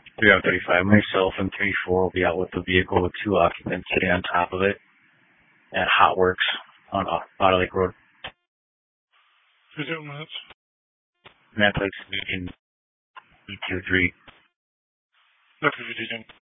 3 out of 35. Myself and 3-4 will be out with the vehicle with 2 occupants sitting on top of it at Hot Works on Otter Lake Road. Who's doing that? And that's like in E23. That's what you're doing.